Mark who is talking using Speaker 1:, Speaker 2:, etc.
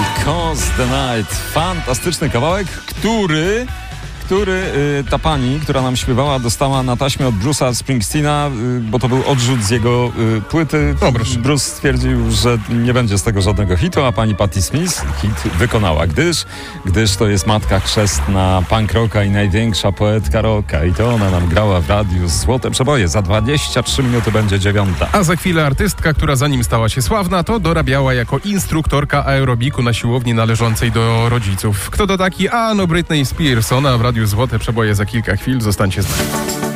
Speaker 1: Because the Night. Fantastyczny kawałek, który ta pani, która nam śpiewała, dostała na taśmie od Bruce'a Springsteena, bo to był odrzut z jego płyty. Bruce stwierdził, że nie będzie z tego żadnego hitu, a pani Patti Smith hit wykonała, gdyż to jest matka chrzestna punk rocka i największa poetka rocka. I to ona nam grała w radiu Złote Przeboje. Za 23 minuty będzie 9.
Speaker 2: A za chwilę artystka, która zanim stała się sławna, to dorabiała jako instruktorka aerobiku na siłowni należącej do rodziców. Kto to taki? No Britney Spears. Ona w radiu Złote Przeboje za kilka chwil. Zostańcie z nami.